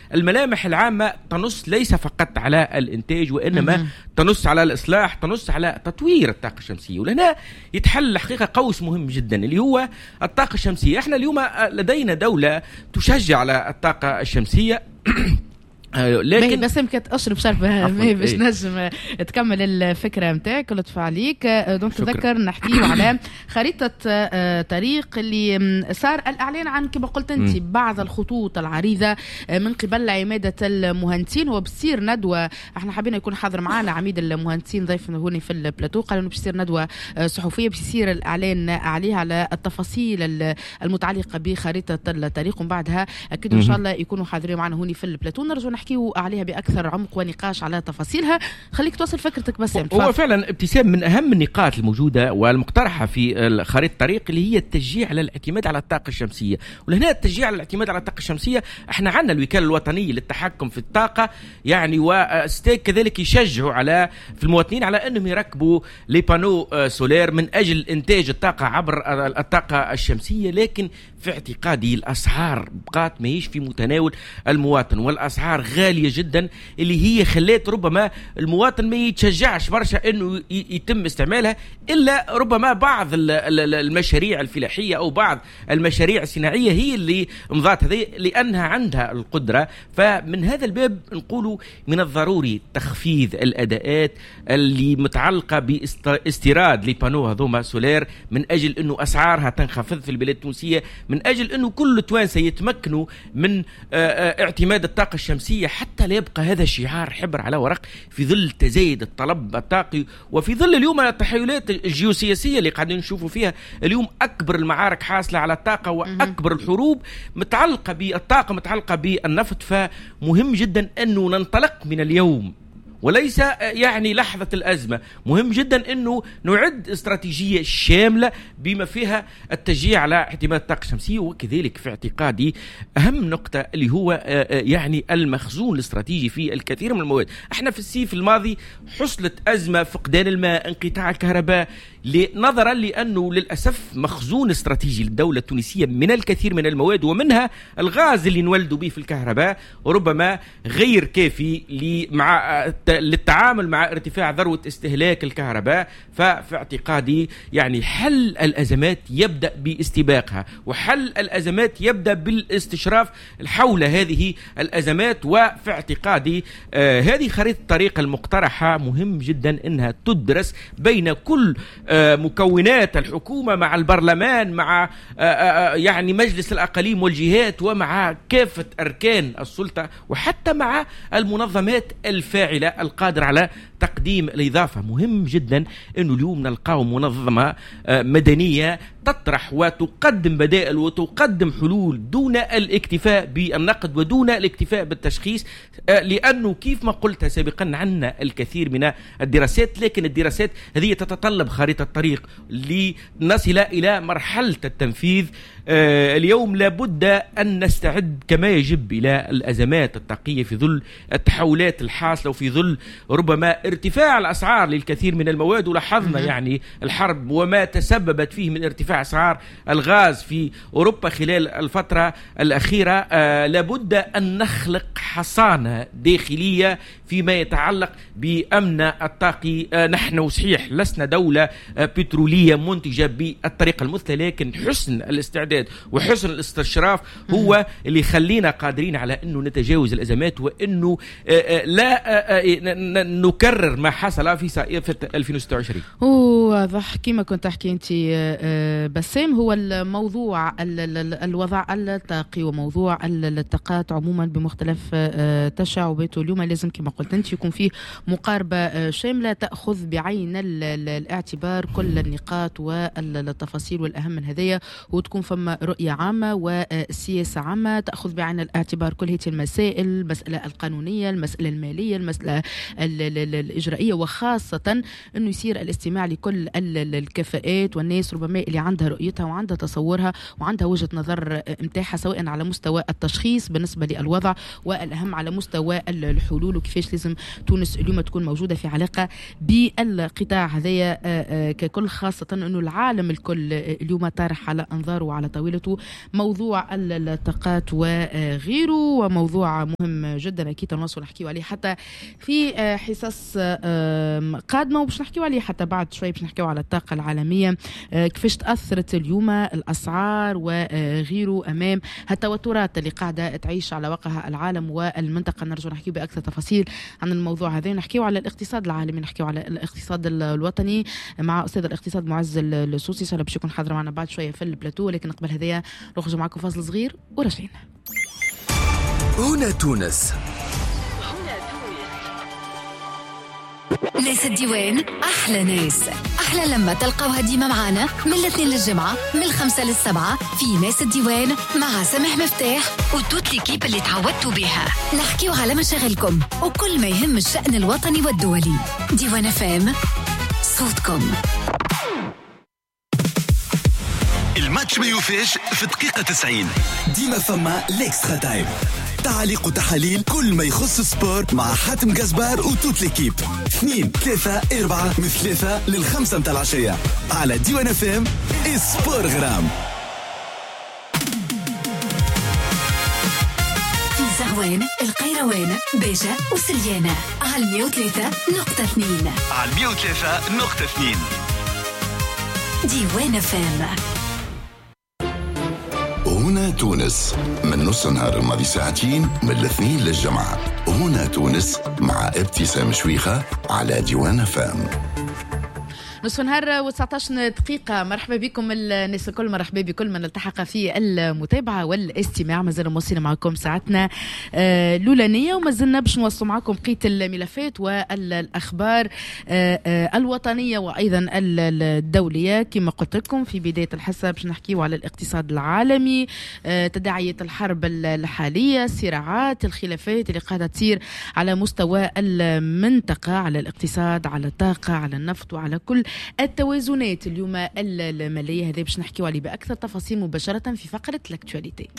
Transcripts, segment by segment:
الملامح العامة تنص ليس فقط على الإنتاج وإنما تنص على الإصلاح، تنص على تطوير الطاقة الشمسية. ولهنا يتحل الحقيقة قوس مهم جدا اللي هو الطاقة الشمسية. احنا اليوم لدينا دولة تشجع على الطاقة الشمسية لكن بس يمكن اشرب شربة باش نجم تكمل الفكره نتاعك. لطف عليك. دونك تذكر نحكيو على خريطه طريق اللي صار الاعلان عن كما قلت انت بعض الخطوط العريضه من قبل عماده المهندسين. هو بتصير ندوه، احنا حابين يكون حاضر معنا عميد المهندسين ضيفنا هوني في البلاتو، قالوا انه بتصير ندوه صحفيه باش يصير الاعلان عليها على التفاصيل المتعلقه بخريطه الطريق، ومن بعدها اكيد ان شاء الله يكونوا حاضرين معنا هوني في البلاتو نرجو نحكيو عليها بأكثر عمق ونقاش على تفاصيل. خليك توصل فكرتك بس. هو فعلا ابتسام من أهم النقاط الموجودة والمقترحة في خريطة الطريق اللي هي التشجيع على الاعتماد على الطاقة الشمسية. ولهنا التشجيع على الاعتماد على الطاقة الشمسية احنا عندنا الوكالة الوطنية للتحكم في الطاقة يعني وستيك كذلك يشجعوا على في المواطنين على أنهم يركبوا لي بانو سولير من أجل إنتاج الطاقة عبر الطاقة الشمسية. لكن في اعتقادي الأسعار بقات ماهيش في متناول المواطن، والأسعار غالية جدا اللي هي خلات ربما المواطن ما يتشجعش برشا انه يتم استعمالها، الا ربما بعض المشاريع الفلاحية او بعض المشاريع الصناعية هي اللي مضات هذه لانها عندها القدرة. فمن هذا الباب نقولوا من الضروري تخفيض الاداءات اللي متعلقة باستيراد لي بانو هذوما سولير من اجل انه اسعارها تنخفض في البلاد التونسية، من اجل انه كل توانسة يتمكنوا من اعتماد الطاقة الشمسية، حتى لا يبقى هذا الشعار حبر على ورق في ظل تزايد الطلب الطاقي وفي ظل اليوم التحولات الجيوسياسية اللي قاعدين نشوفوا فيها اليوم أكبر المعارك حاصلة على الطاقة وأكبر الحروب متعلقة بالطاقة متعلقة بالنفط. فمهم جدا أنه ننطلق من اليوم وليس يعني لحظة الأزمة. مهم جدا أنه نعد استراتيجية شاملة بما فيها التشجيع على اعتماد الطاقة الشمسية. وكذلك في اعتقادي أهم نقطة اللي هو يعني المخزون الاستراتيجي في الكثير من المواد. احنا في الصيف الماضي حصلت أزمة فقدان الماء، انقطاع الكهرباء، نظرا لأنه للأسف مخزون استراتيجي للدولة التونسية من الكثير من المواد ومنها الغاز اللي نولدوا به في الكهرباء وربما غير كافي للتعامل مع ارتفاع ذروة استهلاك الكهرباء. ففي اعتقادي يعني حل الأزمات يبدأ باستباقها، وحل الأزمات يبدأ بالاستشراف حول هذه الأزمات. وفي اعتقادي هذه خريطة الطريق المقترحة مهم جدا أنها تدرس بين كل مكونات الحكومة مع البرلمان مع يعني مجلس الأقاليم والجهات ومع كافة أركان السلطة وحتى مع المنظمات الفاعلة القادرة على تقديم الإضافة. مهم جدا أنه اليوم نلقاو منظمة مدنية تطرح وتقدم بدائل وتقدم حلول دون الاكتفاء بالنقد ودون الاكتفاء بالتشخيص، لأنه كيف ما قلت سابقا عندنا الكثير من الدراسات، لكن الدراسات هذه تتطلب خريطة طريق لنصل إلى مرحلة التنفيذ. اليوم لابد أن نستعد كما يجب إلى الأزمات الطاقية في ظل التحولات الحاصلة وفي ظل ربما ارتفاع الأسعار للكثير من المواد. ولاحظنا يعني الحرب وما تسببت فيه من ارتفاع أسعار الغاز في أوروبا خلال الفترة الأخيرة. لابد أن نخلق حصانة داخلية فيما يتعلق بأمن الطاقي. نحن صحيح لسنا دولة بترولية منتجة بالطريقة المثلى، لكن حسن الاستعداد وحسن الاستشراف هو اللي يخلينا قادرين على أنه نتجاوز الأزمات وأنه لا نكرر ما حصل في صيف 2026. واضح كما كنت تحكي أنت بسام، هو الموضوع الوضع الطاقي وموضوع الطاقات عموما بمختلف تشعباته اليوم لازم كما قلت أنت يكون فيه مقاربة شاملة تأخذ بعين الاعتبار كل النقاط والتفاصيل والأهم من هذيا، وتكون فما رؤية عامة وسياسة عامة تأخذ بعين الاعتبار كل هذه المسائل، المسألة القانونية، المسألة المالية، المسألة الإجرائية، وخاصة أنه يصير الاستماع لكل الكفاءات والناس ربما اللي عندها رؤيتها وعندها تصورها وعندها وجهة نظر متاحة، سواء على مستوى التشخيص بالنسبة للوضع، والأهم على مستوى الحلول وكيفاش لازم تونس اليوم تكون موجودة في علاقة بالقطاع هذايا ككل، خاصة أنه العالم الكل اليوم طارح على أنظاره وعلى طاولته موضوع الطاقات وغيره، وموضوع مهم جدا أكيد نواصل نحكيو عليه حتى في حصص قادمة، وباش نحكيو عليه حتى بعد شوي باش نحكيو على الطاقة العالمية كيفاش تأثرت اليوم الأسعار وغيره أمام التوترات اللي قاعدة تعيش على وقعها العالم والمنطقة. نرجو نحكيو بأكثر تفاصيل عن الموضوع هذا، نحكيو على الاقتصاد العالمي، نحكيو على الاقتصاد الوطني مع أستاذ الاقتصاد معز السوسي، سهلا باش يكون حاضر معنا بعد شوية في البلاتو، لكن قبل هذايا نخرج معكم فاصل صغير ورجعنا. هنا تونس. ناس الديوان أحلى ناس، أحلى لما تلقوها ديما معانا من الاثنين للجمعة من 5 ل7 في ناس الديوان مع سامح مفتاح وتوت ليكيب اللي تعودتوا بها. نحكيو على مشاغلكم وكل ما يهم الشأن الوطني والدولي. ديوان فام، صوتكم. الماتش ما يوفاش في دقيقة 90. ديما فما ليكسترا تايم، تعليق وتحاليل كل ما يخص السبور مع حاتم جزبار وتوت ليكيب. 2 3 4 من 3 لل5 متاع العشية على ديوان فام. سبور غرام في زغوان، القيروان، باشا وسليانة على 103.2 على 103.2 ديوان فام. هنا تونس من نص النهار الماضي ساعتين من الاثنين للجمعة. هنا تونس مع ابتسام شويخة على ديوان فام. نصف نهار و19 دقيقة. مرحبا بكم الناس الكل، مرحبا بكل من التحق في المتابعة والاستماع. مازال موصلين معكم ساعتنا الأولانية، وما زلنا باش نوصل معكم بقية الملفات والأخبار الوطنية وأيضا الدولية. كما قلت لكم في بداية الحصة باش نحكيو على الاقتصاد العالمي، تداعيات الحرب الحالية، الصراعات، الخلافات اللي قاعدة تصير على مستوى المنطقة، على الاقتصاد، على الطاقة، على النفط، وعلى كل التوازنات اليوم المالية. هذا باش نحكيو عليه بأكثر تفاصيل مباشرة في فقرة لاكتواليتي.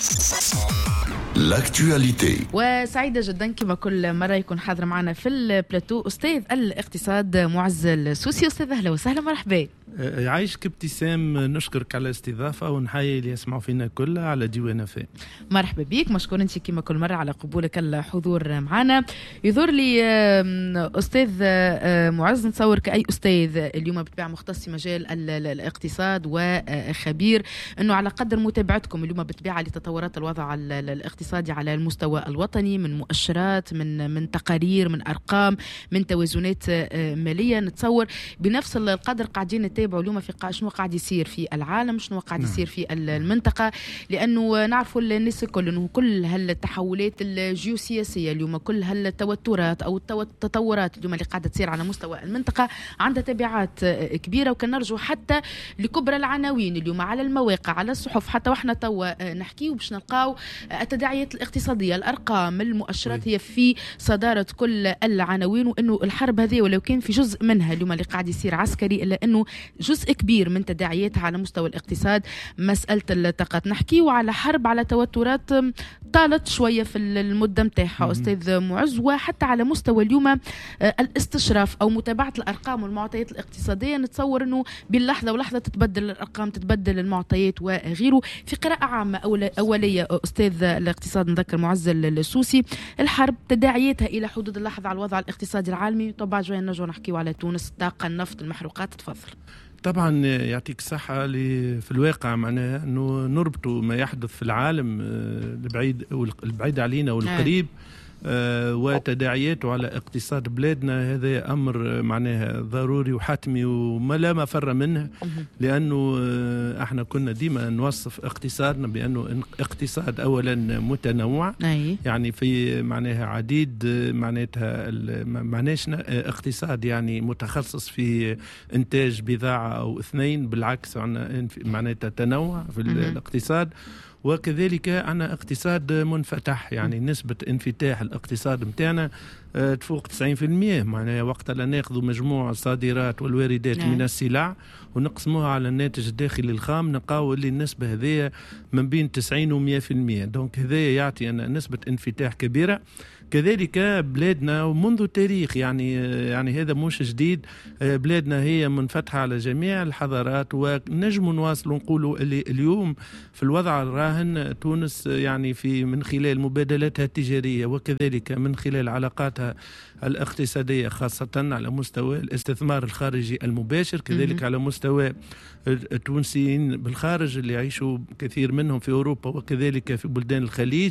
وسعيدة جدا كما كل مرة يكون حاضر معنا في البلاتو أستاذ الاقتصاد معز السوسي. أستاذ أهلا وسهلا، مرحبا. يعيشك ابتسام، نشكرك على الاستضافة ونحيي اللي يسمعوا فينا كلها على ديوان فام. مرحبا بك، مشكور انت كما كل مرة على قبولك الحضور معنا. يظهر لي أستاذ معز، نتصور كأي أستاذ اليوم بتبع مختص في مجال الاقتصاد وخبير، أنه على قدر متابعتكم اليوم بتبع لتطورات الوضع الاقتصادي على المستوى الوطني، من مؤشرات، من تقارير، من أرقام، من توازنات مالية، نتصور بنفس القدر قاعدين نتابعوا اليوم في شنو قاعد يصير في العالم، شنو قاعد يصير في المنطقة، لأنه نعرفوا الناس الكل أنه كل هالتحولات الجيوسياسية اليوم، كل هالتوترات أو التطورات اليوم اللي قاعدة تصير على مستوى المنطقة عندها تبعات كبيرة، وكان نرجو حتى لكبرى العناوين اليوم على المواقع، على الصحف، حتى وإحنا توا نحكي وباش نلقاو التداعيات الاقتصادية، الأرقام، المؤشرات هي في صدارة كل العناوين، وأنه الحرب هذه ولو كان في جزء منها اليوم اللي قاعد يصير عسكري، إلا أنه جزء كبير من تداعياتها على مستوى الاقتصاد مسألة الطاقات. نحكي وعلى حرب، على توترات طالت شوية في المدة متاعها أستاذ معز، وحتى على مستوى اليوم الاستشراف أو متابعة الأرقام والمعطيات الاقتصادية. نتصور أنه باللحظة ولحظة تتبدل الأرقام، تتبدل المعطيات وغيره. في قراءة عامة أولية أستاذ الاقتصاد نذكر معز السوسي، الحرب تداعياتها إلى حدود اللحظة على الوضع الاقتصادي العالمي. طبعا جوين نرجع نحكي على تونس، الطاقة، النفط، المحروقات. تفضل. طبعا يعطيك الصحة. في الواقع معناها أنه نربطوا ما يحدث في العالم البعيد علينا والقريب وتداعياته على اقتصاد بلادنا. هذا أمر معناها ضروري وحتمي وما لا مفر منه، لأنه احنا كنا ديما نوصف اقتصادنا بأنه اقتصاد أولا متنوع، يعني في معناها عديد معناتها معناش اقتصاد يعني متخصص في إنتاج بضاعة أو اثنين، بالعكس معناتها تنوع في الاقتصاد. وكذلك عنا اقتصاد منفتح، يعني نسبة انفتاح الاقتصاد متاعنا تفوق 90%. معناها وقت لا ناخذ مجموع الصادرات والواردات من السلع ونقسموها على الناتج الداخلي الخام، نلقاو اللي النسبة هذه من بين 90 و 100%. دونك هذا يعطي أن نسبة انفتاح كبيرة. كذلك بلادنا ومنذ التاريخ يعني هذا مش جديد، بلادنا هي منفتحة على جميع الحضارات، ونجم نواصل نقولوا اللي اليوم في الوضع الراهن تونس يعني في من خلال مبادلاتها التجارية وكذلك من خلال علاقاتها الاقتصادية خاصة على مستوى الاستثمار الخارجي المباشر، كذلك على مستوى التونسيين بالخارج اللي يعيشوا كثير منهم في أوروبا وكذلك في بلدان الخليج.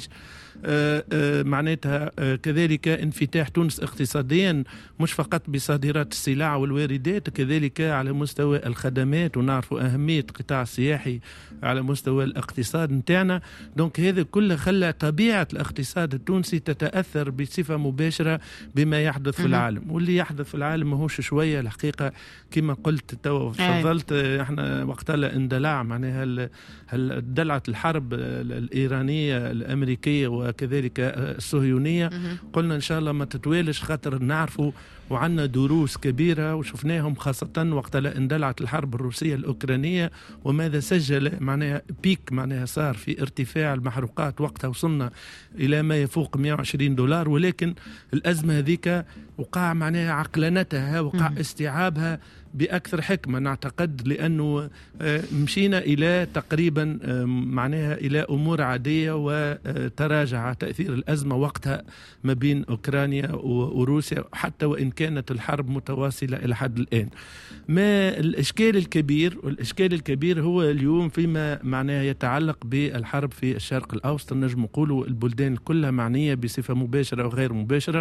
معناتها كذلك انفتاح تونس اقتصاديا مش فقط بصادرات السلع والواردات، كذلك على مستوى الخدمات، ونعرف أهمية قطاع السياحي على مستوى الاقتصاد نتاعنا. دونك هذا كله خلى طبيعة الاقتصاد التونسي تتأثر بصفة مباشرة بما يحدث في العالم، واللي يحدث في العالم ماهوش شوية الحقيقة كما قلت تو فضلت. احنا وقتها اندلع معناها دلعة الحرب الإيرانية الأمريكية وكذلك الصهيونية، قلنا إن شاء الله ما تتوالش خاطر نعرفوا وعنا دروس كبيرة وشفناهم خاصة وقت اندلعت الحرب الروسية الأوكرانية، وماذا سجل معناها بيك معناها صار في ارتفاع المحروقات، وقتها وصلنا إلى ما يفوق $120. ولكن الأزمة هذيك وقع معناها عقلنتها، وقع استيعابها بأكثر حكمة نعتقد، لأنه مشينا إلى تقريبا معناها إلى أمور عادية، وتراجع تأثير الأزمة وقتها ما بين أوكرانيا وروسيا حتى وإن كانت الحرب متواصلة إلى حد الآن. ما الإشكال الكبير هو اليوم فيما معناها يتعلق بالحرب في الشرق الأوسط. نجم نقولوا البلدان كلها معنية بصفة مباشرة وغير مباشرة.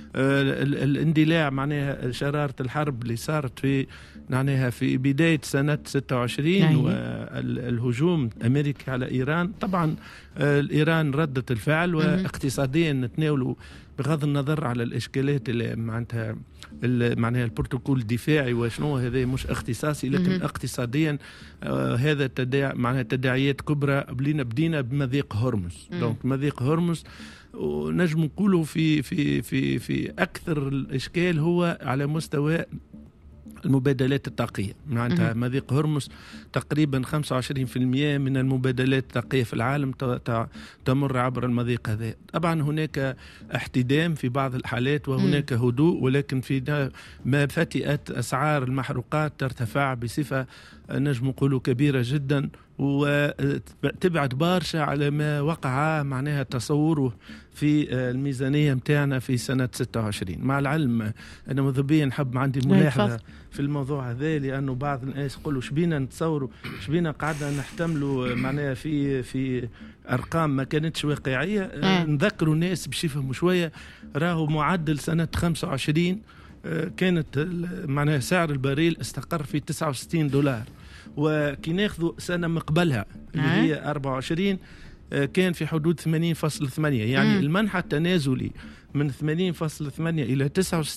الاندلاع معناها شرارة الحرب اللي صارت في بداية سنة 26 والهجوم الأمريكي على إيران، طبعا الإيران ردت الفعل، واقتصاديا نتناولوا بغض النظر على الإشكالات اللي معناها البروتوكول الدفاعي وشنو هذا مش اختصاصي، لكن اقتصاديا هذا معناها تداعيات كبرى. بدينا بمضيق هرمز. دونك مضيق هرمز ونجم نقولوا في أكثر الإشكال هو على مستوى المبادلات الطاقية. معناتها مضيق هرمز تقريبا 25% من المبادلات الطاقية في العالم تمر عبر المضيق هذا. طبعا هناك احتدام في بعض الحالات وهناك هدوء، ولكن في ما فتئت أسعار المحروقات ترتفع بصفة نجم نقولوا كبيرة جدا، وتبعد بارشة على ما وقع معناها تصوره في الميزانية متاعنا في سنة 26. مع العلم أنا مذبيا نحب عندي ملاحظة في الموضوع هذا، لأنه بعض الناس يقولوا شبينا نتصوروا شبينا قاعدة نحتملوا معناها في أرقام ما كانتش واقعية. نذكروا الناس باش يفهموا شوية. راهو معدل سنة 25 كانت معناها سعر البريل استقر في $69، وكي ناخذوا سنة مقبلها اللي هي 24 كان في حدود 80.8. يعني المنحى التنازلي من 80.8 إلى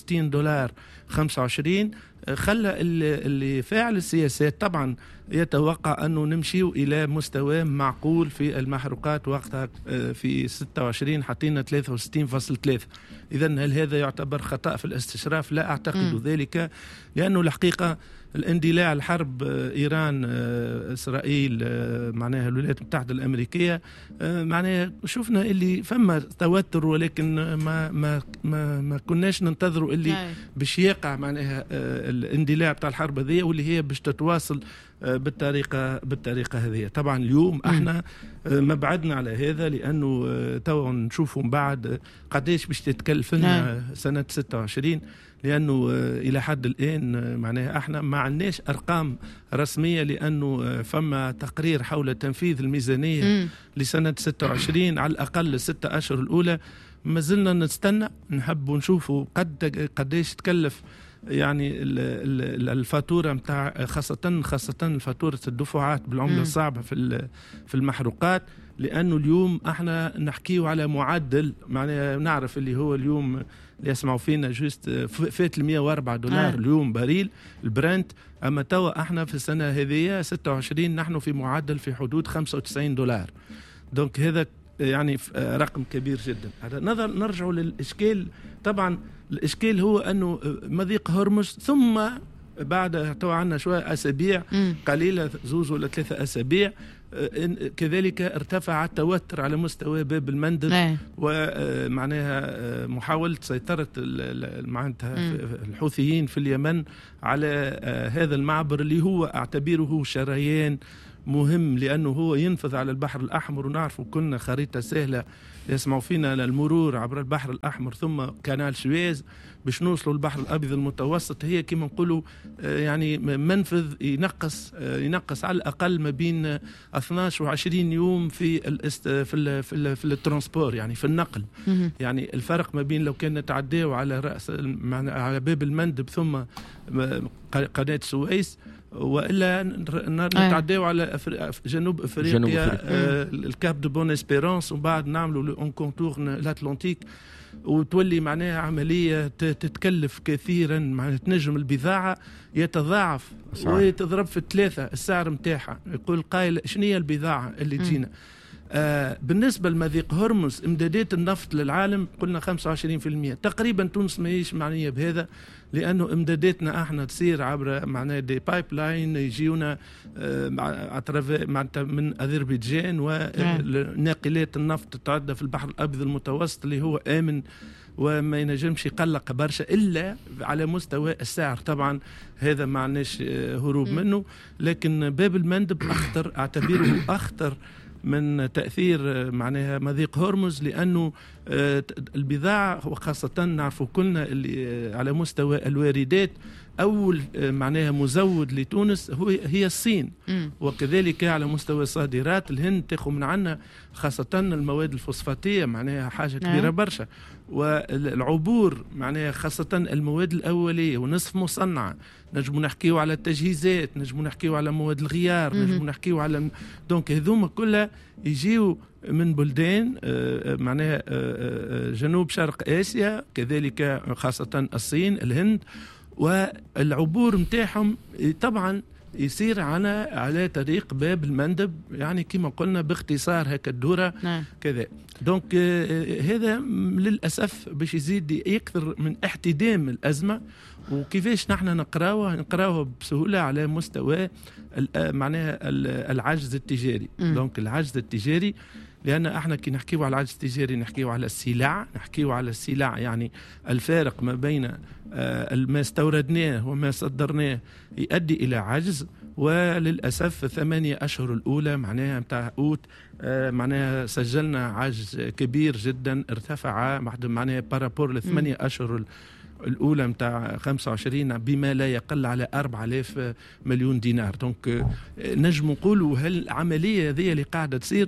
$69.25 خلى اللي فاعل السياسات طبعا يتوقع أنه نمشي إلى مستوى معقول في المحروقات. وقتها في 26 حطينا 63.3. إذن هل هذا يعتبر خطأ في الاستشراف؟ لا أعتقد ذلك، لأنه الحقيقة الاندلاع الحرب إيران إسرائيل معناها الولايات المتحدة الأمريكية معناها شفنا اللي فما توتر، ولكن ما كناش ننتظروا اللي باش يقع معناها الاندلاع بتاع الحرب هذه، واللي هي باش تتواصل بالطريقة هذه. طبعا اليوم احنا ما بعدنا على هذا، لأنه تو نشوفوا بعد قديش باش تتكلفنا سنة 26، لأنه إلى حد الآن معناها احنا ما عندناش أرقام رسمية، لأنه فما تقرير حول تنفيذ الميزانية لسنة 26 على الأقل 6 أشهر الأولى. ما زلنا نستنى نحب ونشوفوا قديش تكلف يعني الفاتورة متاع خاصة فاتورة الدفعات بالعملة الصعبة في المحروقات، لأنه اليوم احنا نحكيه على معدل معناها نعرف اللي هو اليوم اللي يسمعوا فينا جوست فات $104 اليوم بريل البرنت. أما توا احنا في السنة هذه 26 نحن في معدل في حدود $95. دونك هذا يعني رقم كبير جدا. هذا نرجع للإشكال. طبعا الإشكال هو أنه مضيق هرمز ثم بعد تو عنا شوية أسابيع قليلة 2 ولا 3 أسابيع كذلك ارتفع التوتر على مستوى باب المندب ومعناها محاولة سيطرة معناتها الحوثيين في اليمن على هذا المعبر اللي هو أعتبره شريان مهم لأنه هو ينفذ على البحر الأحمر. ونعرفوا كنا خريطة سهلة يسمعوا فينا المرور عبر البحر الأحمر ثم كانال سويز باش نوصلوا البحر الأبيض المتوسط. هي كما نقولوا يعني منفذ ينقص على الأقل ما بين 12 و20 يوم في الترانسبور يعني في النقل. يعني الفرق ما بين لو كان نتعداو على على باب المندب ثم قناة السويس والا نتعداو على جنوب افريقيا الكاب دو بون اسبيرونس وبعد نعملوا اون كونتور الاتلانتيك وتولي معناها عمليه تتكلف كثيرا. معناها تنجم البضاعه يتضاعف ويتضرب في 3 السعر نتاعها. يقول قائل شنو هي البضاعه اللي تجينا؟ بالنسبة لمضيق هرمز امدادات النفط للعالم قلنا 25% تقريبا. تونس ماهيش معنية بهذا لأنه امداداتنا احنا تصير عبر معناه دي بايب لاين يجيونا من أذربيجان وناقلات النفط تتعدى في البحر الأبيض المتوسط اللي هو آمن وما ينجمش يقلق برشا إلا على مستوى السعر. طبعا هذا معناش هروب منه، لكن باب المندب أخطر، أعتبره أخطر من تأثير معناها مضيق هرمز لأنه البضاعة وخاصة نعرفوا كلنا اللي على مستوى الواردات أول معناها مزود لتونس هي الصين، وكذلك على مستوى الصادرات الهند تأخذ من عنا خاصة المواد الفوسفاتية معناها حاجة كبيرة برشا، والعبور معناها خاصة المواد الأولية ونصف مصنعة. نجمو نحكيو على التجهيزات، نجمو نحكيو على مواد الغيار، نجمو نحكيو على دونك هذوما كلها يجيو من بلدان معناها جنوب شرق آسيا، كذلك خاصة الصين الهند، والعبور متاعهم طبعا يصير على طريق باب المندب يعني كما قلنا باختصار هكا الدورة كذا. دونك هذا للأسف باش يزيد يكثر من احتدام الأزمة. وكيفاش نحن نقراوها بسهولة على مستوى معناها العجز التجاري. دونك العجز التجاري لأن احنا كي نحكيو على العجز التجاري نحكيو على السلع، يعني الفارق ما بين ما استوردناه وما صدرناه يؤدي إلى عجز. وللأسف 8 أشهر الأولى معناها متاع أوت معناها سجلنا عجز كبير جدا ارتفع معناها بارابور ل8 أشهر الأولى متاع 25 بما لا يقل على 4000 مليون دينار. دونك نجم نقولوا هل العملية هذه اللي قاعدة تصير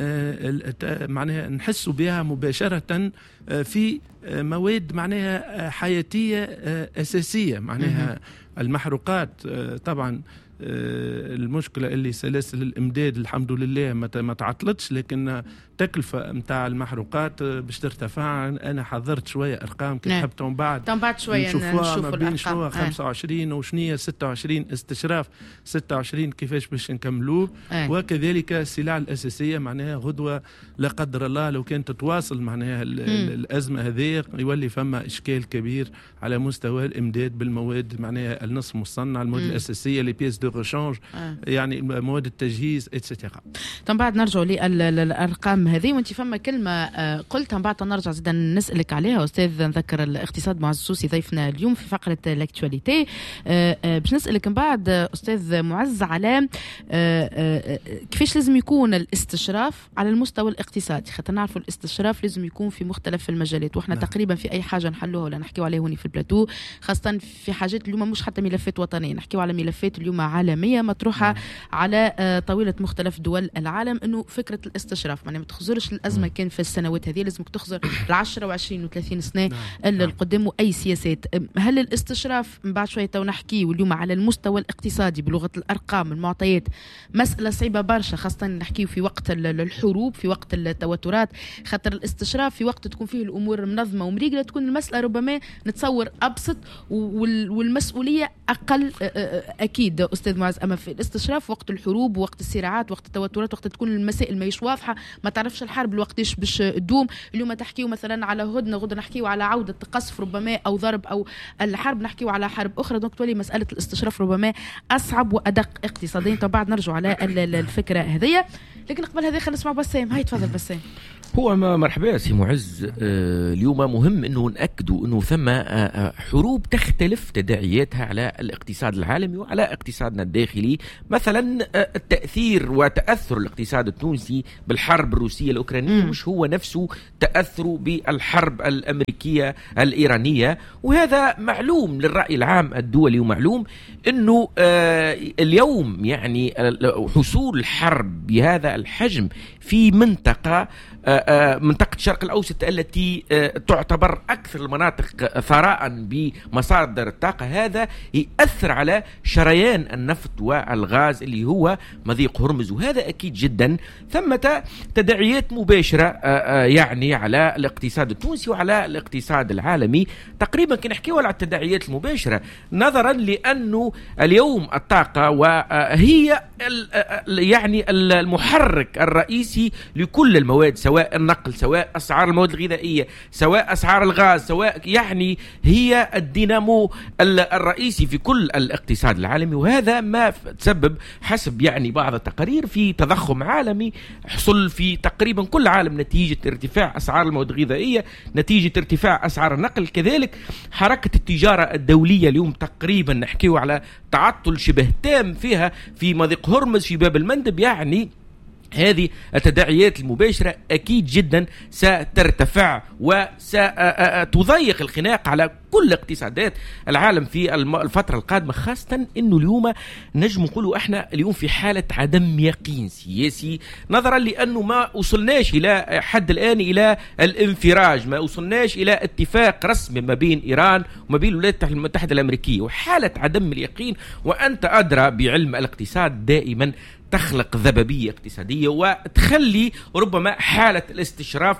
معناها نحسوا بها مباشرة في مواد معناها حياتية أساسية معناها المحروقات. طبعا المشكلة اللي سلاسل الإمداد الحمد لله ما تعطلتش، لكن تكلفة متاع المحروقات باش ترتفع. أنا حضرت شوية أرقام كي حبتهم بعد شوية نشوفوا ما بين شنو 25 وشنية 26 استشراف 26 كيفاش باش نكملوه. وكذلك السلع الأساسية معناها غدوة لا قدر الله لو كانت تتواصل معناها الأزمة هذه يولي فما إشكال كبير على مستوى الإمداد بالمواد معناها النصف مصنع، المواد الأساسية لي بيس دو ريشانج يعني مواد التجهيز اتسيتيرا. طب بعد نرجعوا للأرقام هذه، وانت فما كلمة قلتها بعد نرجع زيدا نسألك عليها أستاذ نذكر الاقتصاد معز السوسي ضيفنا اليوم في فقرة لاكتواليتي. باش نسألك من بعد أستاذ معز على كيفاش لازم يكون الاستشراف على المستوى الاقتصادي، خاطر نعرفوا الاستشراف لازم يكون في مختلف المجالات، واحنا تقريبا في أي حاجة نحلوها ولا نحكيو عليها هوني في البلاتو، خاصة في حاجات اليوم مش حتى ملفات وطنية، نحكيو على ملفات اليوم عالمية مطروحة على طاولة مختلف دول العالم، انه فكرة الاستشراف يعني تخزرش الازمه كان في السنوات هذه، لازمك تخزر 10 و20 و30 سنه اللي القدام واي سياسات. هل الاستشراف من بعد شويه تو نحكي واليوم على المستوى الاقتصادي بلغه الارقام المعطيات مساله صعيبه برشا، خاصه نحكيو في وقت الحروب، في وقت التوترات، خاطر الاستشراف في وقت تكون فيه الامور منظمه ومريقله تكون المساله ربما نتصور ابسط والمسؤوليه اقل اكيد استاذ معز. اما في الاستشراف وقت الحروب ووقت الصراعات وقت التوترات وقت تكون المسائل ماهيش واضحه، ما تعرفش الحرب الوقتاش باش تدوم. اليوم تحكيو مثلا على هدنه، غدا نحكيو على عوده قصف ربما او ضرب او الحرب نحكيو على حرب اخرى. دونك تولي مساله الاستشراف ربما اصعب وادق اقتصاديا. طبعا بعد نرجع على الفكره هذيا، لكن قبل هذه خلينا نسمع بسام. هاي تفضل بسام. هو مرحبا سي معز. اليوم مهم انه ناكدوا انه ثم حروب تختلف تداعياتها على الاقتصاد العالمي وعلى اقتصادنا الداخلي. مثلا التاثير وتاثر الاقتصاد التونسي بالحرب الروسيه الاوكرانيه مش هو نفسه تاثره بالحرب الامريكيه الايرانيه، وهذا معلوم للراي العام الدولي، ومعلوم انه اليوم يعني حصول حرب بهذا الحجم في منطقه الشرق الأوسط التي تعتبر أكثر المناطق ثراء بمصادر الطاقة، هذا يأثر على شريان النفط والغاز اللي هو مضيق هرمز، وهذا أكيد جدا ثمة تداعيات مباشرة يعني على الاقتصاد التونسي وعلى الاقتصاد العالمي. تقريبا كنحكي على التداعيات المباشرة نظرا لأنه اليوم الطاقة وهي يعني المحرك الرئيسي لكل المواد، سواء النقل، سواء أسعار المواد الغذائية، سواء أسعار الغاز، سواء يعني هي الدينامو الرئيسي في كل الاقتصاد العالمي. وهذا ما تسبب حسب يعني بعض التقارير في تضخم عالمي حصل في تقريبا كل عالم نتيجة ارتفاع أسعار المواد الغذائية، نتيجة ارتفاع أسعار النقل. كذلك حركة التجارة الدولية اليوم تقريبا نحكيه على تعطل شبه تام فيها في مضيق هرمز في باب المندب. يعني هذه التداعيات المباشرة أكيد جدا سترتفع وستضيق الخناق على كل اقتصادات العالم في الفترة القادمة، خاصة أنه اليوم نجم نقولوا احنا اليوم في حالة عدم يقين سياسي، نظرا لأنه ما وصلناش إلى حد الآن إلى الانفراج، ما وصلناش إلى اتفاق رسمي ما بين إيران وما بين الولايات المتحدة الأمريكية، وحالة عدم اليقين. وأنت أدرى بعلم الاقتصاد دائما تخلق ذبابية اقتصادية وتخلي ربما حالة الاستشراف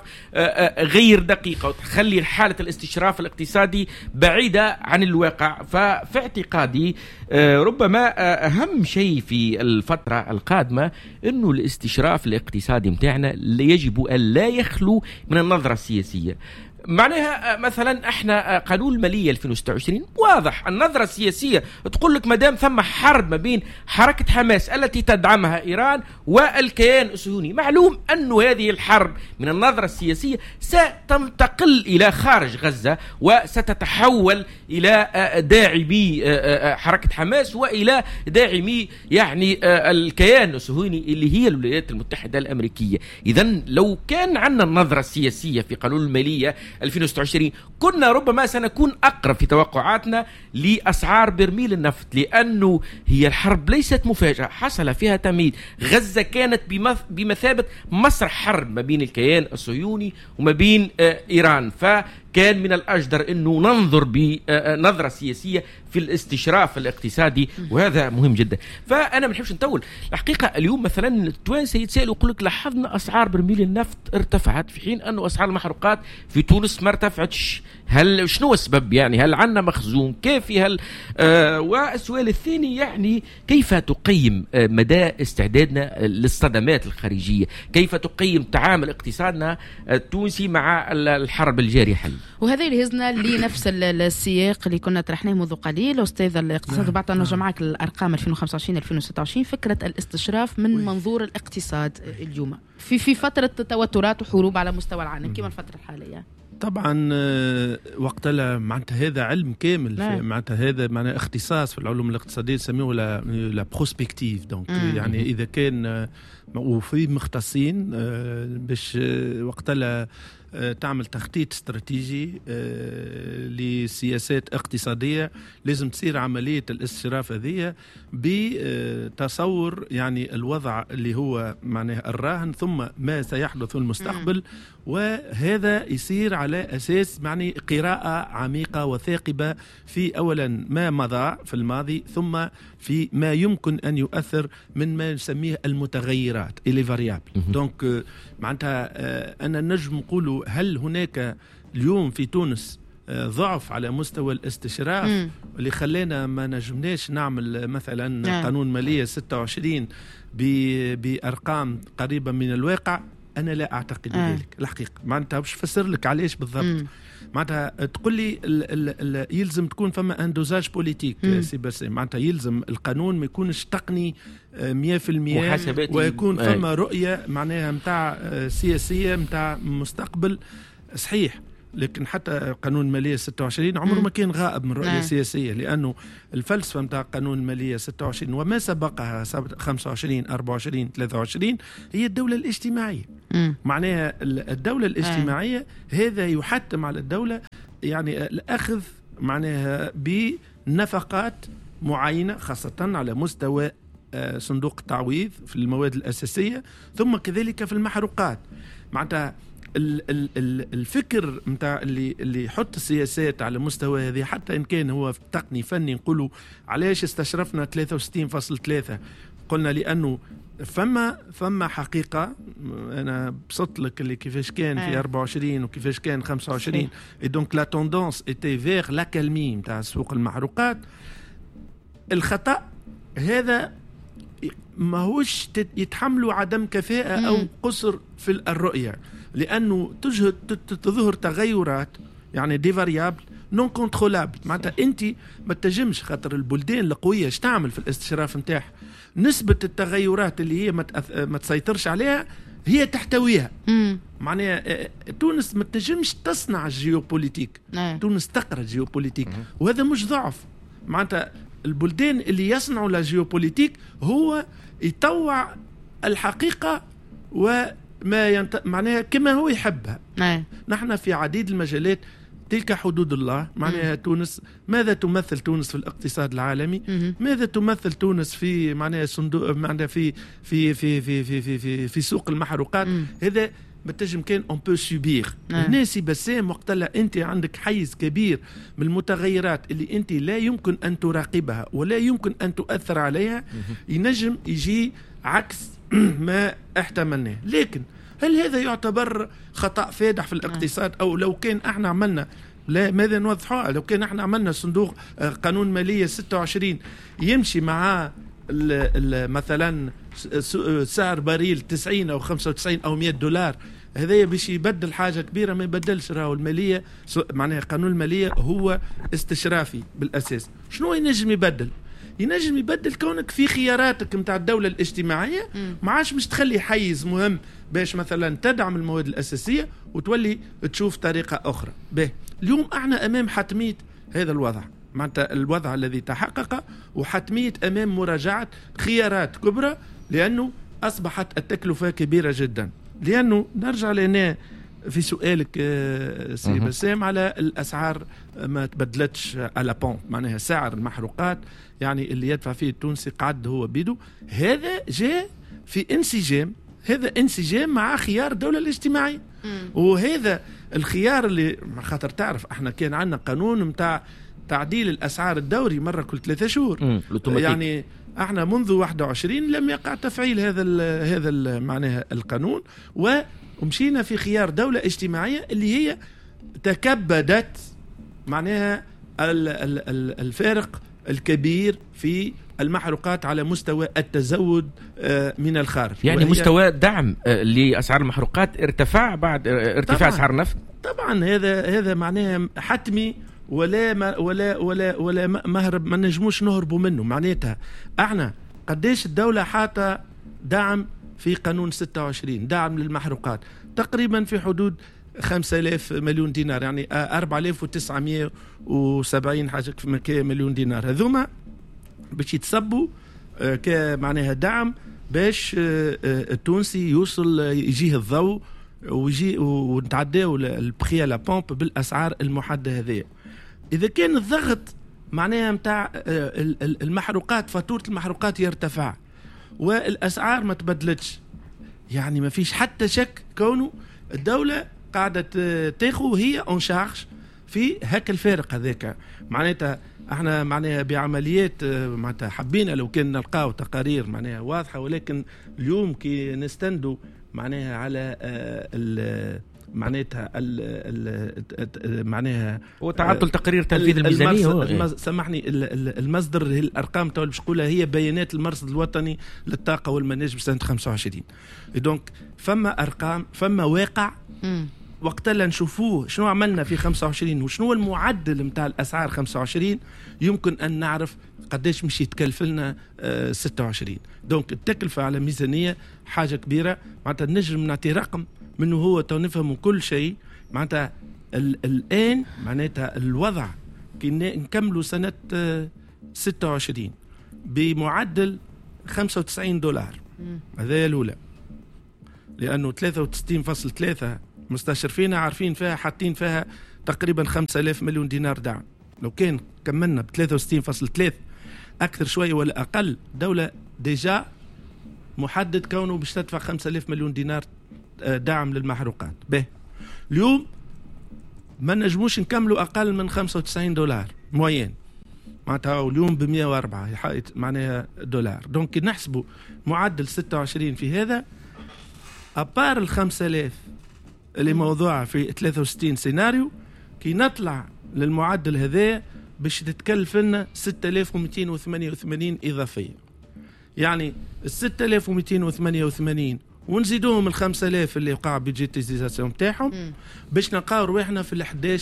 غير دقيقة، وتخلي حالة الاستشراف الاقتصادي بعيدة عن الواقع. ففي اعتقادي ربما أهم شيء في الفترة القادمة أنه الاستشراف الاقتصادي متاعنا يجب أن لا يخلو من النظرة السياسية. معناها مثلا احنا قانون المالية 2026 واضح، النظرة السياسية تقول لك مدام ثم حرب ما بين حركة حماس التي تدعمها إيران والكيان الصهيوني، معلوم أن هذه الحرب من النظرة السياسية ستنتقل إلى خارج غزة وستتحول إلى داعمي حركة حماس وإلى داعمي يعني الكيان الصهيوني اللي هي الولايات المتحدة الأمريكية. إذن لو كان عندنا النظرة السياسية في قانون المالية 2026 كنا ربما سنكون أقرب في توقعاتنا لأسعار برميل النفط، لأنه هي الحرب ليست مفاجأة، حصل فيها تمهيد. غزة كانت بمثابة مسرح حرب ما بين الكيان الصهيوني وما بين إيران، فكان من الأجدر أنه ننظر بنظرة سياسية في الاستشراف الاقتصادي، وهذا مهم جدا. فأنا ما نحبش نطول الحقيقة. اليوم مثلا التوانسة يتسألوا يقول لك لاحظنا أسعار برميل النفط ارتفعت في حين أنه أسعار المحروقات في تونس ما ارتفعتش. هل شنو السبب؟ يعني هل عندنا مخزون كافي؟ هل والسؤال الثاني يعني كيف تقيم مدى استعدادنا للصدمات الخارجية؟ كيف تقيم تعامل اقتصادنا التونسي مع الحرب الجارية حاليا؟ وهذا يلهزنا لنفس السياق اللي كنا طرحناه منذ قليل أستاذ الاقتصاد، وبعد نرجع معك الأرقام 2025-2026. فكرة الاستشراف من منظور الاقتصاد اليوم في فترة توترات وحروب على مستوى العالم كما الفترة الحالية. طبعا وقتها معناتها هذا علم كامل، معناتها هذا معناتها اختصاص في العلوم الاقتصادية نسميه لا بروسبكتيف. دونك يعني إذا كان وفي مختصين باش وقتها تعمل تخطيط استراتيجي لسياسات اقتصادية. لازم تصير عملية الاستشراف هذه بتصور يعني الوضع اللي هو معناه الراهن ثم ما سيحدث في المستقبل، وهذا يصير على أساس يعني قراءة عميقة وثاقبة في أولا ما مضى في الماضي، ثم في ما يمكن أن يؤثر من ما نسميه المتغيرات اللي فاريابل. دونك معناتها أنا نجم نقول هل هناك اليوم في تونس ضعف على مستوى الاستشراف اللي خلينا ما نجمناش نعمل مثلا قانون مالية 26 بأرقام قريبة من الواقع؟ أنا لا أعتقد ذلك الحقيقة. معناتها باش فسر لك علاش بالضبط. معناتها تقول لي يلزم تكون فما اندوزاج بوليتيك سي بسام، معناتها يلزم القانون ما يكونش تقني 100% ويكون فما رؤية معناها متاع سياسية متاع مستقبل صحيح. لكن حتى قانون المالية 26 عمره ما كان غائب من رؤية سياسية، لأنه الفلسفة متاع قانون المالية 26 وما سبقها 25 24 23 هي الدولة الاجتماعية. معناها الدولة الاجتماعية هذا يحتم على الدولة يعني الأخذ معناها بنفقات معينة خاصة على مستوى صندوق التعويض في المواد الأساسية، ثم كذلك في المحروقات. معناتها الفكر متاع اللي يحط السياسات على مستوى هذه، حتى إن كان هو تقني فني، نقولوا علاش استشرفنا 63.3؟ قلنا لأنه فما حقيقة. أنا بسط لك اللي كيفاش كان في 24 وكيفاش كان 25. دونك لا توندونس إتي فيغ لا كالمي متاع سوق المحروقات. الخطأ هذا ماهوش يتحملوا عدم كفاءة أو قصر في الرؤية، لأنه تظهر تغيرات يعني دي فاريابل نون كونترولابل. معناتها أنت ما تجمش خاطر البلدان القوية اش تعمل في الاستشراف نتاعها، نسبة التغيرات اللي هي ما تسيطرش عليها هي تحتويها. معناها تونس ما تجمش تصنع الجيوبوليتيك، تونس تقرأ الجيوبوليتيك، وهذا مش ضعف. معناتها البلدان اللي يصنعوا الجيوبوليتيك هو يطوع الحقيقة وما معناها كما هو يحبها. نحن في عديد المجالات تلك حدود الله. معناها تونس، ماذا تمثل تونس في الاقتصاد العالمي؟ ماذا تمثل تونس في معناها صندوق معناها في في في في في في في, في سوق المحروقات؟ هذا بتجم كان اون بو سوبير. الناس بسام وقتها انت عندك حيز كبير من المتغيرات اللي انت لا يمكن ان تراقبها ولا يمكن ان تؤثر عليها، ينجم يجي عكس ما احتملناه. لكن هل هذا يعتبر خطأ فادح في الاقتصاد؟ أو لو كان احنا عملنا، لا ماذا نوضحها، لو كان احنا عملنا صندوق قانون مالية 26 يمشي مع مثلا سعر بريل 90 أو 95 أو $100، هذا باش يبدل حاجة كبيرة؟ ما يبدلش. راهو المالية معناها قانون المالية هو استشرافي بالأساس. شنو ينجم يبدل؟ ينجم يبدل كونك في خياراتك متاع الدولة الاجتماعية ما عادش مش تخلي حيز مهم باش مثلا تدعم المواد الأساسية وتولي تشوف طريقة أخرى. به اليوم احنا أمام حتمية هذا الوضع، معناتها الوضع الذي تحقق، وحتمية أمام مراجعة خيارات كبرى، لأنه أصبحت التكلفة كبيرة جدا. لأنه نرجع لنا في سؤالك سي بسام على الأسعار ما تبدلتش على بون، معناها سعر المحروقات يعني اللي يدفع فيه التونسي قعد هو بيدو. هذا جاء في انسجام، هذا انسجام مع خيار الدولة الاجتماعية. وهذا الخيار اللي خاطر تعرف احنا كان عندنا قانون متاع تعديل الأسعار الدوري مرة كل 3 شهور، يعني احنا منذ 21 لم يقع تفعيل هذا معناها القانون، ومشينا في خيار دولة اجتماعية اللي هي تكبدت معناها الفارق الكبير في المحروقات على مستوى التزود من الخارج. يعني مستوى دعم لأسعار المحروقات ارتفع بعد ارتفاع أسعار النفط. طبعا هذا معناها حتمي، ولا مهرب، ما نجموش نهربوا منه. معناتها احنا قديش الدولة حاطة دعم في قانون 26 دعم للمحروقات؟ تقريبا في حدود 5,000 مليون دينار، يعني 4,970 حاجة مليون دينار. هذوما باش يتصبوا كمعناها دعم باش التونسي يوصل يجيه الضوء ويجي ونتعداو البخي لا بومب بالاسعار المحدده هذه. اذا كان الضغط معناها نتاع المحروقات، فاتوره المحروقات يرتفع والاسعار ما تبدلتش، يعني ما فيش حتى شك كونه الدوله قاعده تاخذ هي اون شارج في هاك الفارق هذاك. معناتها احنا معناها بعمليات معناتها حبينا لو كان نلقاو تقارير معناها واضحه، ولكن اليوم كي نستندوا معناها على معناتها معناها هو تعطل تقرير تنفيذ الميزانيه. سامحني، المصدر الارقام تو باش نقولها هي بيانات المرصد الوطني للطاقه والمناجم بسنه 25. دونك فما ارقام، فما واقع وقتها نشوفوه شنو عملنا في 25 وشنو المعدل نتاع الاسعار 25، يمكن ان نعرف قداش مش يتكلف لنا 26. دونك التكلفه على ميزانيه حاجه كبيره. معناتها نجم نعطي رقم منه هو تو نفهموا كل شيء. معناتها الان معناتها الوضع كي نكملوا سنه 26 بمعدل $95. هذا الاولى، لانه 63.3 مستشرفين عارفين فيها حاطين فيها تقريبا 5000 مليون دينار دعم. لو كان كملنا ب 63.3 اكثر شويه ولا اقل، دوله ديجا محدد كونه باش تدفع 5000 مليون دينار دعم للمحروقات. به اليوم ما نجموش نكملوا اقل من $95 موين، معناتها اليوم ب 104 معناها دولار. دونك نحسبوا معدل 26 في هذا ابار ال 5000 اللي موضوعه في 63 سيناريو، كي نطلع للمعدل هذا باش تتكلف لنا 6288 اضافيه. يعني ال 6288 ونزيدوهم ال 5000 اللي وقع بيجيتيزاسيون تاعهم باش نلقاو رواحنا في ال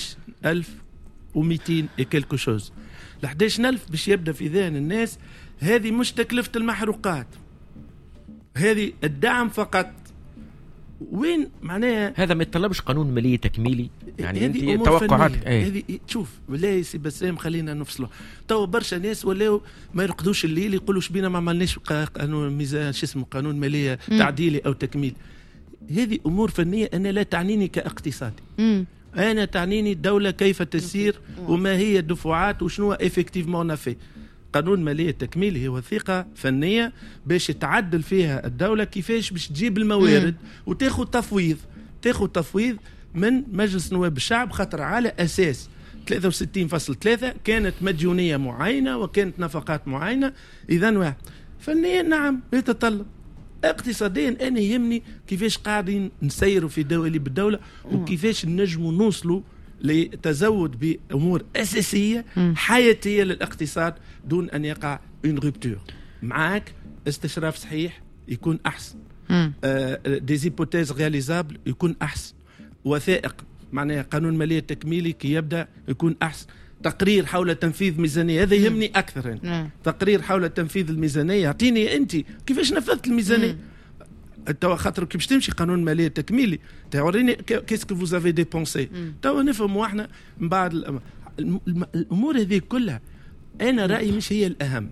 11200 كلكو شوز. ال 11000 باش يبدا في ذهن الناس هذه مش تكلفه المحروقات، هذه الدعم فقط. وين معناها هذا ما يتطلبش قانون مالية تكميلي؟ يعني انت توقعاتك هذه تشوف ولا سي بسام خلينا نفصلوا. تو برشا ناس ولاو ما يرقدوش الليل يقولوا شبينا ما عملناش قانون ميزان شو اسمه قانون مالية تعديلي او تكميل. هذه امور فنية انا لا تعنيني كاقتصادي، انا تعنيني الدولة كيف تسير وما هي الدفعات وشنو افكتيفمون نافي. قانون مالية تكميلي هو وثيقة فنية باش تعدل فيها الدولة كيفاش باش تجيب الموارد وتاخذ تفويض من مجلس نواب الشعب، خاطر على أساس 63.3 كانت مديونية معينة وكانت نفقات معينة. إذن واحد فنيا نعم يتطلب، اقتصاديا أنا يهمني كيفاش قاعدين نسيروا في دولة بالدولة وكيفاش نجموا نوصلوا لتزود بأمور أساسية حياتية للاقتصاد دون أن يقع une rupture. معاك استشراف صحيح يكون أحسن، des hypothèses réalisables يكون أحسن، وثائق معناها قانون مالية تكميلي كي يبدأ يكون أحسن، تقرير حول تنفيذ ميزانية هذا يهمني أكثر يعني. تقرير حول تنفيذ الميزانية يعطيني أنت كيفاش نفذت الميزانية. توا خاطر كي باش تمشي قانون مالية تكميلي توريني كيسكو فوز افي ديبونسي، توا نفهموا احنا من بعد الامور هذه كلها. انا رايي مش هي الاهم،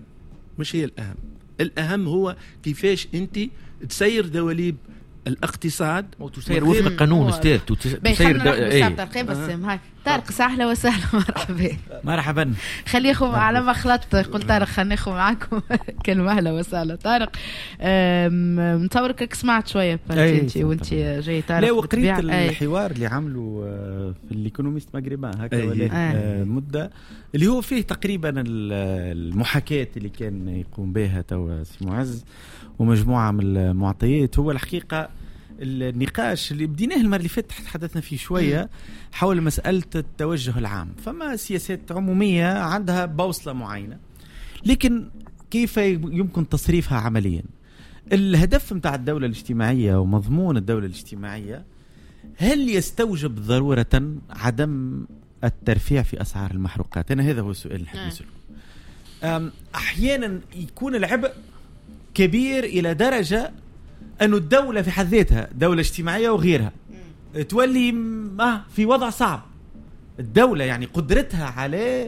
الاهم هو كيفاش انت تسير دواليب الاقتصاد وتسير وفق القانون استاذ. تسير بس طارق سهلا وسهلا مرحبا. خلي اخو على ما خلطت قلت طارق خلينا ناخذ معكم كلمه اهلا وسهلا طارق. نتصورك سمعت شويه انت وانت جاي طارق. لا وقريت الحوار اللي عملوا في الايكونوميست ماغريبان هكا ولا مده اللي هو فيه تقريبا المحاكاه اللي كان يقوم بها توا سي معز ومجموعه من المعطيات. هو الحقيقه النقاش اللي بديناه المره اللي فاتت تحدثنا فيه شويه حول مساله التوجه العام. فما سياسات عموميه عندها بوصله معينه، لكن كيف يمكن تصريفها عمليا؟ الهدف متاع الدوله الاجتماعيه ومضمون الدوله الاجتماعيه هل يستوجب ضروره عدم الترفيع في اسعار المحروقات؟ انا هذا هو السؤال اللي نحب نساله. احيانا يكون العبء كبير الى درجه أن الدولة في حد ذاتها دولة اجتماعية وغيرها تولي في وضع صعب. الدولة يعني قدرتها على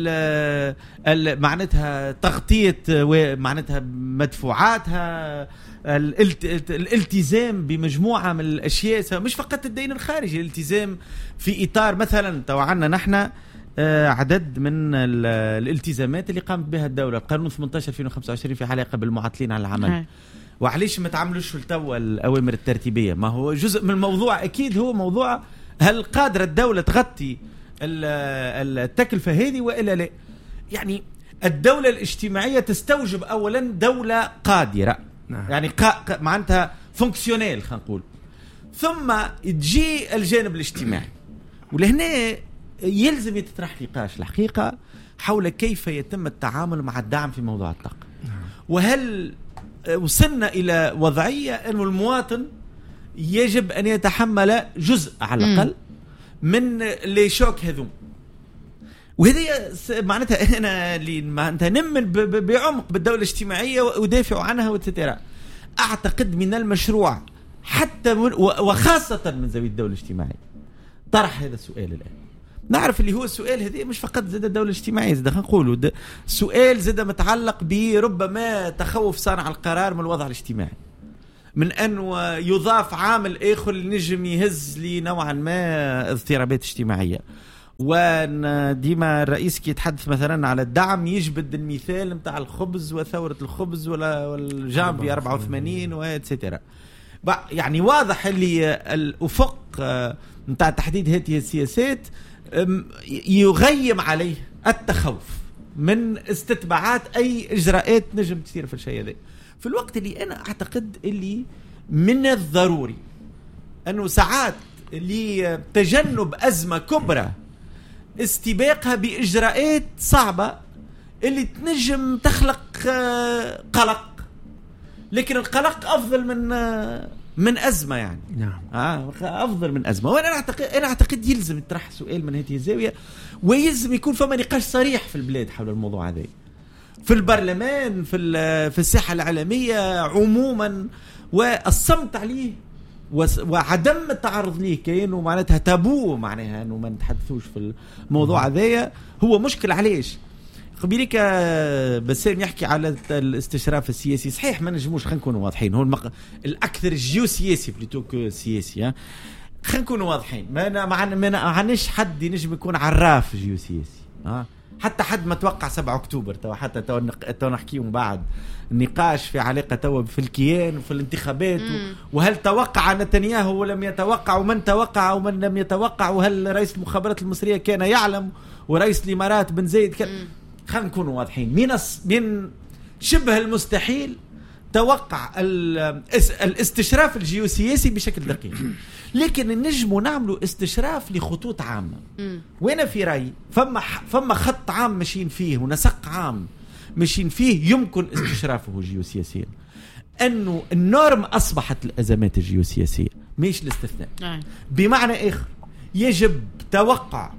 معناتها تغطية معناتها مدفوعاتها الالتزام بمجموعة من الأشياء، مش فقط الدين الخارجي، الالتزام في إطار مثلا توعنا نحن عدد من الالتزامات اللي قامت بها الدولة. القانون 18/2025 في علاقة بالمعطلين عن العمل، وعليش ما تعملوش التو الأوامر الترتيبية؟ ما هو جزء من الموضوع أكيد، هو موضوع هل قادرة الدولة تغطي التكلفة هذه وإلا لا. يعني الدولة الاجتماعية تستوجب أولا دولة قادرة، يعني معناتها فونكسيونيل خلينا نقول، ثم تجي الجانب الاجتماعي. ولهنا يلزم يتطرح نقاش الحقيقة حول كيف يتم التعامل مع الدعم في موضوع الطاقة. وهل وصلنا إلى وضعية أن المواطن يجب أن يتحمل جزء على الأقل من لي شوك هذوم. وهذه معناتها أنا اللي معناتها نمن بعمق بالدولة الاجتماعية ودافع عنها وتترى. أعتقد من المشروع حتى وخاصة من زاوية الدولة الاجتماعية طرح هذا السؤال الآن. نعرف اللي هو السؤال هذه مش فقط زاد الدولة الاجتماعية، زاد نقولوا سؤال زاد متعلق بربما تخوف صانع القرار من الوضع الاجتماعي، من أنه يضاف عامل آخر اللي نجم يهز لي نوعا ما اضطرابات اجتماعية. وديما الرئيس كي يتحدث مثلا على الدعم يجبد المثال متاع الخبز وثورة الخبز والجانبي 84 واتسترا. يعني واضح اللي الأفق متاع تحديد هذه السياسات يغيم عليه التخوف من استتباعات أي إجراءات نجم تصير في الشيء هذا، في الوقت اللي أنا أعتقد اللي من الضروري أنه ساعات لتجنب أزمة كبرى استباقها بإجراءات صعبة اللي تنجم تخلق قلق، لكن القلق أفضل من أزمة يعني. نعم. أفضل من أزمة. وأنا أعتقد يلزم يطرح سؤال من هذه الزاوية، ويلزم يكون فما نقاش صريح في البلاد حول الموضوع هذا، في البرلمان، في الساحة العالمية عموما، والصمت عليه وعدم التعرض ليه كأنه معناتها تابو، معناها أنه ما نتحدثوش في الموضوع هذا هو مشكل. عليش خبيرك بسام يحكي على الاستشراف السياسي، صحيح ما نجموش، خلينا نكونوا واضحين، هو الأكثر جيو سياسي بليتوك سياسي، خلينا نكونوا واضحين، ما معناش حد ينجم يكون عراف جيو سياسي، حتى حد ما توقع 7 أكتوبر حتى تو نحكيهم بعد النقاش في علاقة تو في الكيان وفي الانتخابات وهل توقع نتنياهو ولم يتوقع، ومن توقع ومن لم يتوقع، وهل رئيس المخابرات المصرية كان يعلم ورئيس الإمارات بن زايد كان. خلينا نكونوا واضحين، من شبه المستحيل توقع الاستشراف الجيوسياسي بشكل دقيق، لكن النجم نعملوا استشراف لخطوط عامة. وانا في رأيي فما خط عام ماشيين فيه ونسق عام ماشيين فيه يمكن استشرافه جيوسياسيا، انه النورم اصبحت الازمات الجيوسياسية مش الاستثناء. بمعنى اخر يجب توقع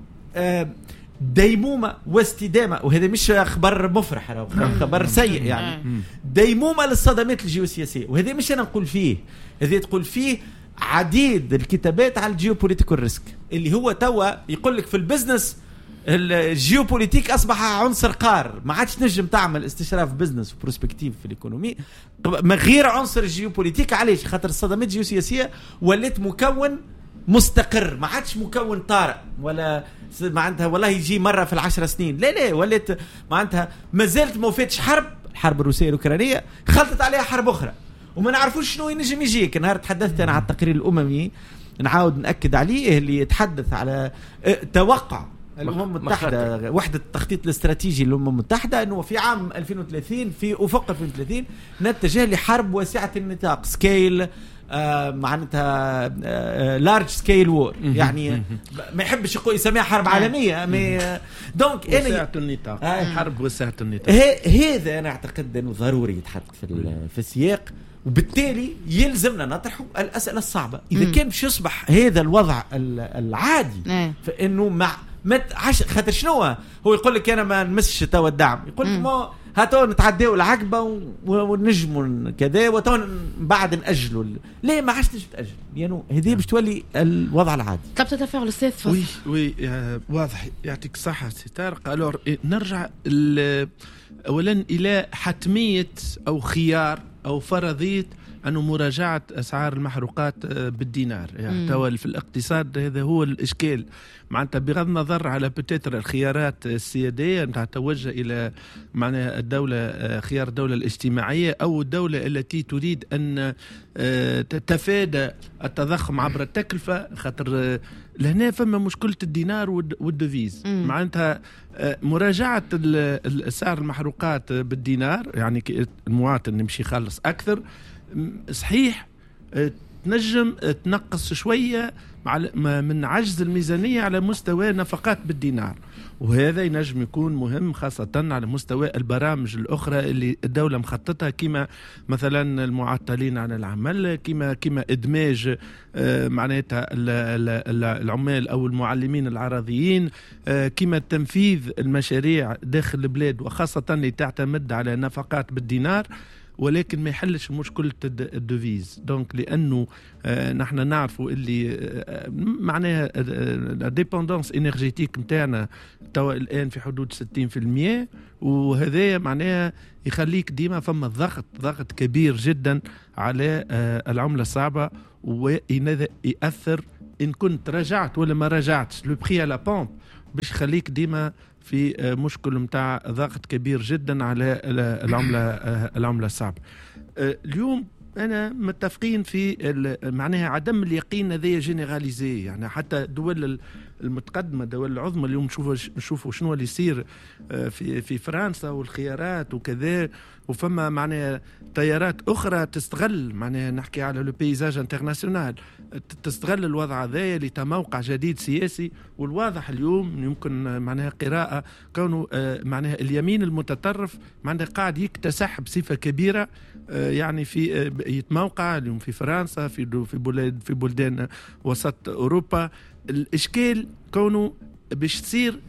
ديمومة واستدامة، وهذا مش خبر مفرح، خبر سيء يعني، ديمومة للصدمات الجيوسياسية. وهذا مش أنا نقول فيه، هذا تقول فيه عديد الكتابات على الجيوبوليتيكال ريسك، اللي هو توا يقول لك في البزنس الجيوبوليتيك أصبح عنصر قار، ما عادش نجم تعمل استشراف بزنس وبروسبكتيف في الإيكونومي من غير عنصر الجيوبوليتيك. عليش؟ خاطر الصدمات الجيوسياسية ولات مكون مستقر، ما عادش مكون طارئ ولا معناتها والله يجي مرة في 10 سنين، لا ولات معناتها ما زالت ما فاتش الحرب الروسية الأوكرانية خلطت عليها حرب أخرى وما نعرفوش شنو ينجم يجيك. نهار تحدثت أنا على التقرير الأممي نعاود نأكد عليه اللي يتحدث على توقع الأمم المتحدة وحدة التخطيط الاستراتيجي للأمم المتحدة أنه في عام 2030 في أفق 2030 نتجه لحرب واسعة النطاق، سكيل معناتها لارج سكيل وور، يعني ما يحبش يقول يسميها حرب عالمية، دونك وسعة النطاق، حرب وسعة النطاق. هذا أنا أعتقد أنه ضروري يتحدث في السياق، وبالتالي يلزمنا نطرح الأسئلة الصعبة. إذا كان باش يصبح هذا الوضع العادي فإنه مع خاطر شنو هو يقول لك أنا ما نمسش توا الدعم، يقول لك ما هاتوا نتعداو العقبة ونجموا كذا وتوا بعد نأجلوا، ليه ما عادش تأجل يعني هذه باش تولي الوضع العادي. طب تتفاعل الأستاذ فضل؟ وي واضح، يعطيك الصحة سي طارق. ألور نرجع أولا إلى حتمية أو خيار أو فرضية أنه مراجعة أسعار المحروقات بالدينار. يعني توا في الاقتصاد هذا هو الإشكال، معناتها بغض النظر على بتاتر الخيارات السيادية نتاع توجه إلى معناها الدولة، خيار الدولة الاجتماعية أو الدولة التي تريد أن تتفادى التضخم عبر التكلفة، خاطر لهنا فما مشكلة الدينار والدفيز. معناتها مراجعة سعر المحروقات بالدينار يعني المواطن يمشي يخلص أكثر، صحيح تنجم تنقص شوية من عجز الميزانية على مستوى نفقات بالدينار، وهذا ينجم يكون مهم خاصة على مستوى البرامج الأخرى اللي الدولة مخططها، كما مثلا المعطلين عن العمل، كما إدماج معناتها العمال أو المعلمين العرضيين، كما تنفيذ المشاريع داخل البلاد وخاصة اللي تعتمد على نفقات بالدينار، ولكن ما يحلش مشكلة الدوفيز. دونك لأنه نحن نعرفوا اللي معناها الديبندانس انرجيتيك متاعنا توا الآن في حدود 60%، وهذا معناها يخليك ديما فما ضغط كبير جدا على العملة الصعبة، وهذا يأثر إن كنت رجعت ولا ما رجعتش لو بري على بومب، باش يخليك ديما في مشكل متاع ضغط كبير جدا على العملة الصعبة. اليوم أنا متفقين في معناها عدم اليقين هذا جينيراليزي، يعني حتى الدول المتقدمة الدول العظمى اليوم نشوفوا شنو اللي يصير في فرنسا والخيارات وكذا، وفما معناها تيارات أخرى تستغل، معناها نحكي على لو بيزاج انترناسيونال، تستغل الوضع هذا لتموقع جديد سياسي. والواضح اليوم يمكن معناها قراءة كونه معناها اليمين المتطرف معناها قاعد يكتسح بصفة كبيرة، يعني في يتموقع اليوم في فرنسا، في بلدان وسط أوروبا. الإشكال كونه باش تصير